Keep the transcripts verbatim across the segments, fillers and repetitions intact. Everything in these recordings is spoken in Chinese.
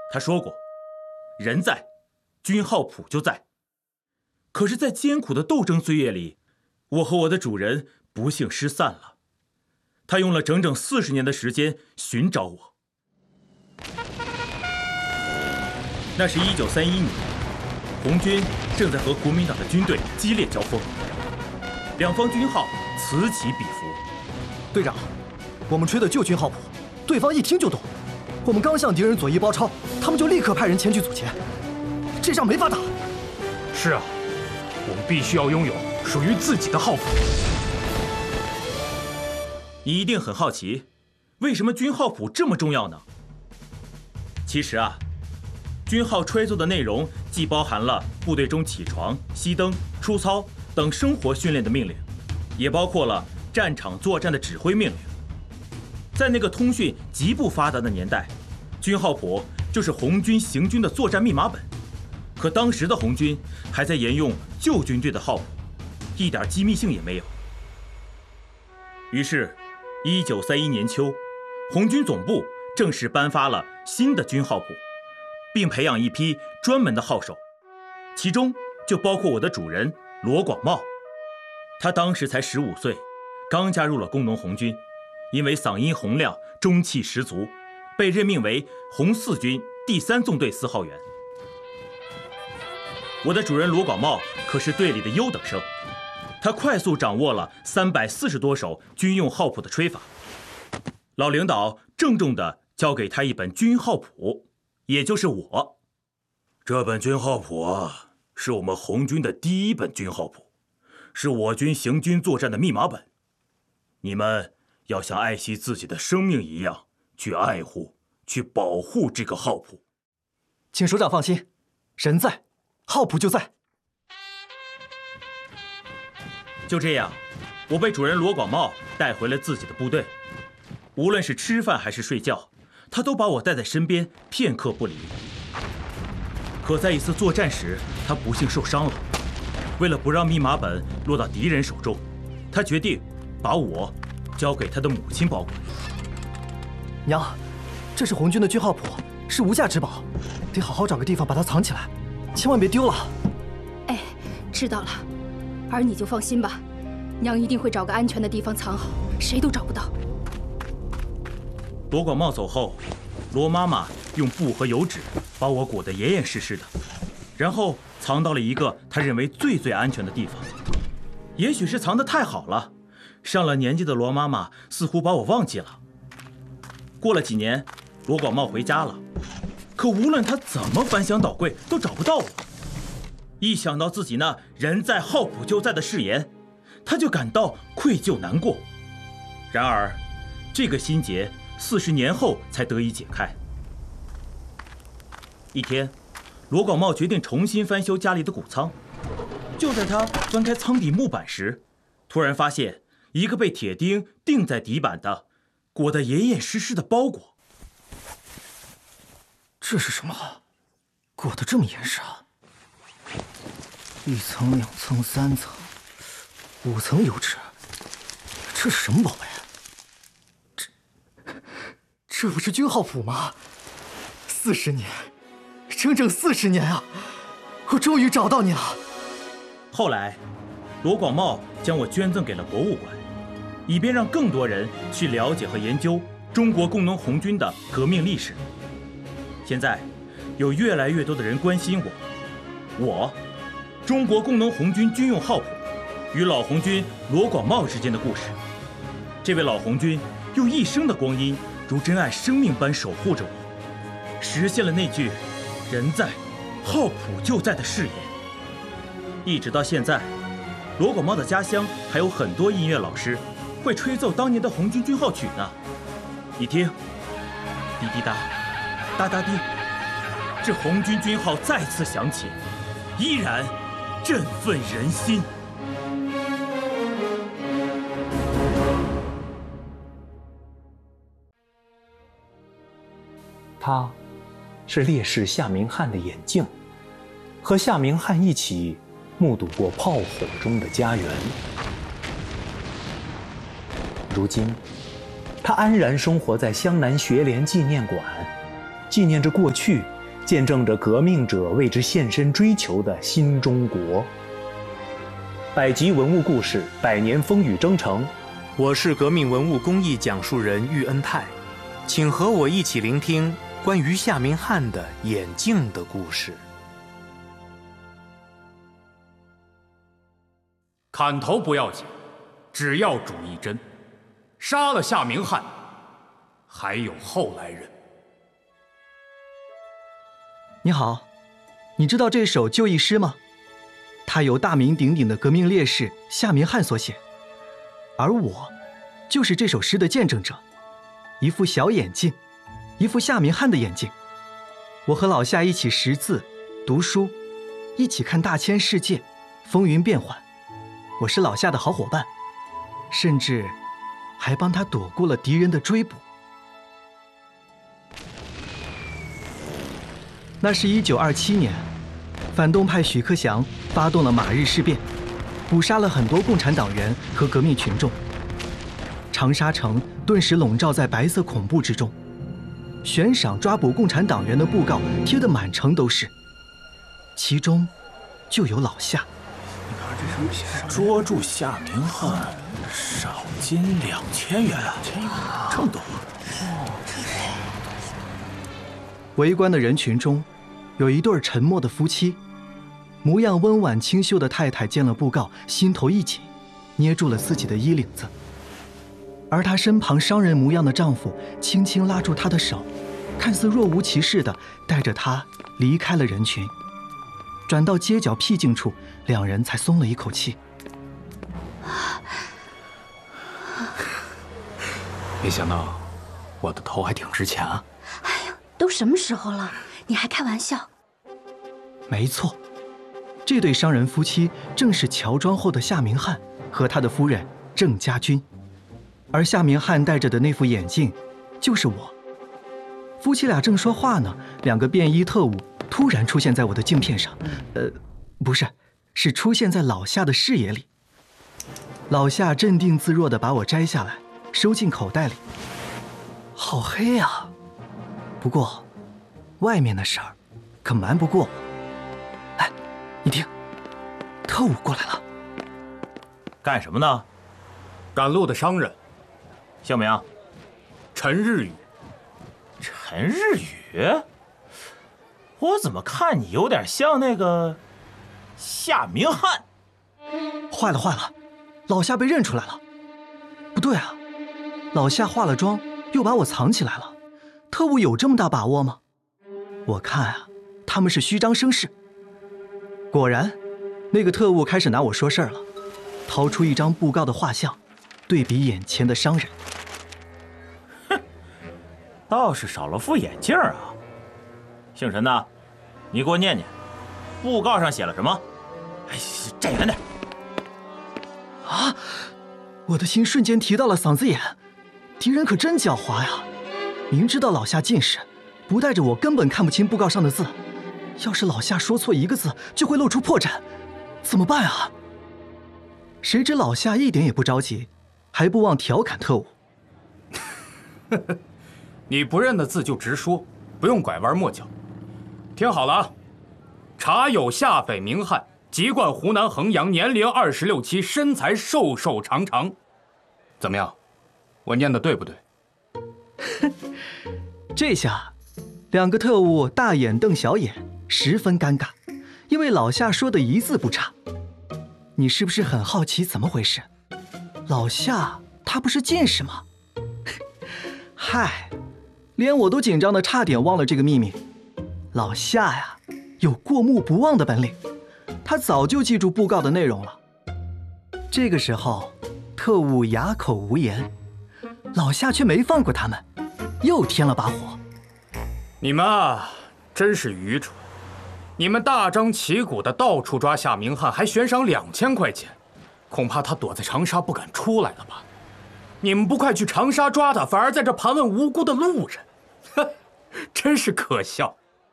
他说过，人在，军号谱就在。可是，在艰苦的斗争岁月里，我和我的主人不幸失散了。他用了整整四十年的时间寻找我。那是一九三一年，红军正在和国民党的军队激烈交锋，两方军号此起彼伏。 队长，我们吹的旧军号谱，对方一听就懂。我们刚向敌人左翼包抄，他们就立刻派人前去阻截，这仗没法打。 是啊，我们必须要拥有属于自己的号谱。 你一定很好奇，为什么军号谱这么重要呢？其实啊，军号吹奏的内容既包含了部队中起床、熄灯、出操等生活训练的命令，也包括了战场作战的指挥命令。在那个通讯极不发达的年代，军号谱就是红军行军的作战密码本。可当时的红军还在沿用旧军队的号谱，一点机密性也没有。于是一九三一年秋，红军总部正式颁发了新的军号谱，并培养一批专门的号手，其中就包括我的主人罗广茂。他当时才十五岁，刚加入了工农红军，因为嗓音洪亮、中气十足，被任命为红四军第三纵队四号员。我的主人罗广茂可是队里的优等生，他快速掌握了三百四十多首军用号谱的吹法。老领导郑重地交给他一本军号谱，也就是我。这本军号谱啊，是我们红军的第一本军号谱，是我军行军作战的密码本。你们要像爱惜自己的生命一样去爱护、去保护这个号谱。 请首长放心，人在，号谱就在。 就这样，我被主人罗广茂带回了自己的部队。无论是吃饭还是睡觉，他都把我带在身边，片刻不离。可在一次作战时，他不幸受伤了。为了不让密码本落到敌人手中，他决定把我交给他的母亲保管。 娘，这是红军的军号谱，是无价之宝，得好好找个地方把它藏起来，千万别丢了。 哎，知道了，儿你就放心吧，娘一定会找个安全的地方藏好，谁都找不到。 罗广茂走后，罗妈妈用布和油纸把我裹得严严实实的，然后藏到了一个她认为最最安全的地方。也许是藏得太好了，上了年纪的罗妈妈似乎把我忘记了。过了几年，罗广茂回家了，可无论他怎么翻箱倒柜，都找不到我。一想到自己那人在号谱就在的誓言，他就感到愧疚难过。然而，这个心结四十年后才得以解开。一天，罗广茂决定重新翻修家里的谷仓。就在他翻开仓底木板时，突然发现一个被铁钉钉在底板的、裹得严严实实的包裹。 这是什么？裹得这么严实啊！一层、两层、三层、五层油纸，这是什么宝贝？这这不是军号谱吗？四十年，整整四十年啊！我终于找到你了。 后来，罗广茂将我捐赠给了博物馆，以便让更多人去了解和研究中国工农红军的革命历史。现在，有越来越多的人关心我，我，中国工农红军军用号谱与老红军罗广茂之间的故事。这位老红军用一生的光阴，如珍爱生命般守护着我，实现了那句“人在，号谱就在”的誓言。一直到现在，罗广茂的家乡还有很多音乐老师会吹奏当年的红军军号曲呢。你听，滴滴答，哒哒滴，这红军军号再次响起，依然振奋人心。 他是烈士夏明翰的眼镜，和夏明翰一起目睹过炮火中的家园。如今，他安然生活在湘南学联纪念馆，纪念着过去见证着革命者为之献身追求的新中国。百集文物故事，百年风雨征程。我是革命文物工艺讲述人喻恩泰，请和我一起聆听关于夏明翰的眼镜的故事。 砍头不要紧，只要主一针。杀了夏明翰，还有后来人。 你好，你知道这首就义诗吗？它由大名鼎鼎的革命烈士夏明翰所写，而我就是这首诗的见证者。一副小眼镜，一副夏明翰的眼镜。我和老夏一起识字、读书，一起看大千世界，风云变幻。我是老夏的好伙伴，甚至还帮他躲过了敌人的追捕。那是一九二七年，反动派许克祥发动了马日事变，捕杀了很多共产党员和革命群众。长沙城顿时笼罩在白色恐怖之中，悬赏抓捕共产党员的布告贴得满城都是，其中就有老夏。 捉住夏明翰，赏金两千元，这么多。 围观的人群中，有一对沉默的夫妻，模样温婉清秀的太太见了布告，心头一紧，捏住了自己的衣领子。而她身旁商人模样的丈夫轻轻拉住她的手，看似若无其事地带着她离开了人群。转到街角僻静处，两人才松了一口气。 没想到我的头还挺值钱啊！ 哎呀，都什么时候了，你还开玩笑？ 没错，这对商人夫妻正是乔装后的夏明翰和他的夫人郑家军，而夏明翰戴着的那副眼镜就是我。夫妻俩正说话呢，两个便衣特务突然出现在我的镜片上，呃，不是，是出现在老夏的视野里。老夏镇定自若地把我摘下来，收进口袋里。好黑啊！不过，外面的事儿可瞒不过我。哎，你听，特务过来了。 干什么呢？ 赶路的商人， 姓名？ 陈日宇。 陈日宇？我怎么看你有点像那个夏明翰？ 坏了坏了，老夏被认出来了。不对啊，老夏化了妆又把我藏起来了，特务有这么大把握吗？我看啊，他们是虚张声势。果然，那个特务开始拿我说事儿了，掏出一张布告的画像，对比眼前的商人。 哼，倒是少了副眼镜啊。姓陈的，你给我念念，布告上写了什么？哎，站远点。 啊！我的心瞬间提到了嗓子眼，敌人可真狡猾呀！明知道老夏近视，不带着我根本看不清布告上的字。要是老夏说错一个字，就会露出破绽，怎么办啊？谁知老夏一点也不着急，还不忘调侃特务：“ 你不认的字就直说，不用拐弯抹角。听好了啊，查有夏匪明翰，籍贯湖南衡阳，年龄二十六七，身材瘦瘦长长。怎么样？我念的对不对？” 这下，两个特务大眼瞪小眼，十分尴尬，因为老夏说的一字不差。你是不是很好奇怎么回事？老夏他不是近视吗？嗨，连我都紧张的差点忘了这个秘密。老夏呀，有过目不忘的本领，他早就记住布告的内容了。这个时候，特务哑口无言，老夏却没放过他们，又添了把火。 你们啊，真是愚蠢！你们大张旗鼓的到处抓夏明翰，还悬赏两千块钱，恐怕他躲在长沙不敢出来了吧？你们不快去长沙抓他，反而在这盘问无辜的路人，呵，真是可笑。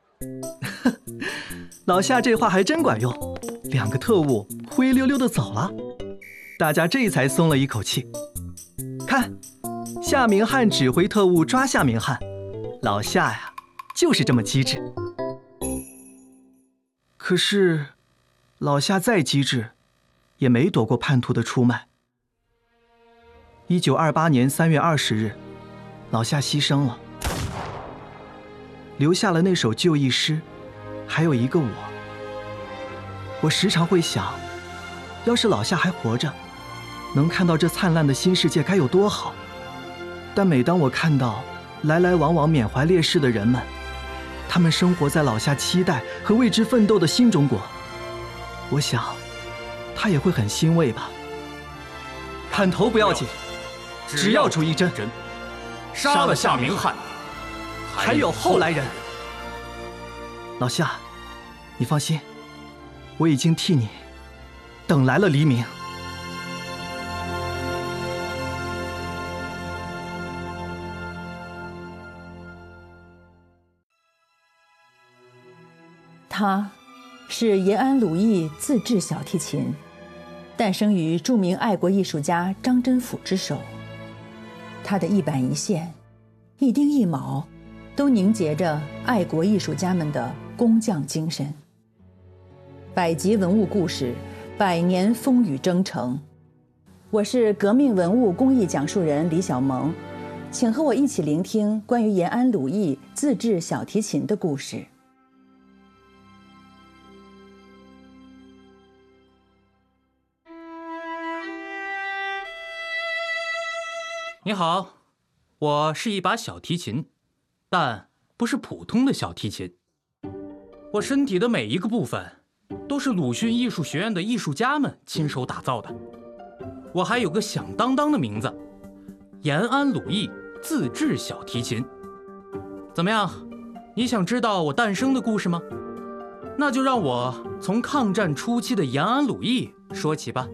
老夏这话还真管用，两个特务灰溜溜的走了，大家这才松了一口气。看，夏明翰指挥特务抓夏明翰，老夏呀，就是这么机智。 可是，老夏再机智，也没躲过叛徒的出卖。一九二八年三月二十日，老夏牺牲了，留下了那首就义诗，还有一个我。我时常会想，要是老夏还活着，能看到这灿烂的新世界该有多好。但每当我看到来来往往缅怀烈士的人们，他们生活在老夏期待和为之奋斗的新中国，我想，他也会很欣慰吧。砍头不要紧，只要出一针。 杀了夏明翰， 还有后来人。老夏，你放心，我已经替你等来了黎明。 他是延安鲁艺自制小提琴，诞生于著名爱国艺术家张真甫之手。他的一板一线、一丁一卯，都凝结着爱国艺术家们的工匠精神。百集文物故事，百年风雨征程。我是革命文物工艺讲述人李小萌，请和我一起聆听关于延安鲁艺自制小提琴的故事。 你好，我是一把小提琴，但不是普通的小提琴。我身体的每一个部分都是鲁迅艺术学院的艺术家们亲手打造的。我还有个响当当的名字，延安鲁艺自制小提琴。怎么样，你想知道我诞生的故事吗？那就让我从抗战初期的延安鲁艺说起吧。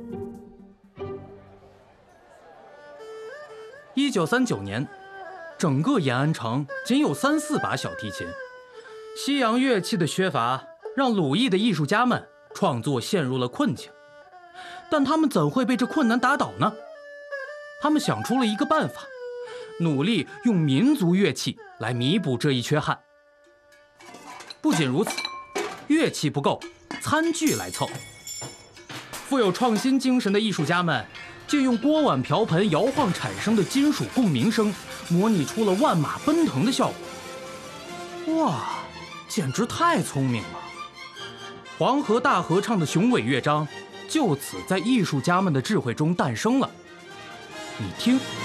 一九三九年，整个延安城仅有三四把小提琴，西洋乐器的缺乏让鲁艺的艺术家们创作陷入了困境。但他们怎会被这困难打倒呢？他们想出了一个办法，努力用民族乐器来弥补这一缺憾。不仅如此，乐器不够，餐具来凑。富有创新精神的艺术家们借用锅碗瓢盆摇晃产生的金属共鸣声，模拟出了万马奔腾的效果。哇，简直太聪明了！黄河大合唱的雄伟乐章就此在艺术家们的智慧中诞生了。你听。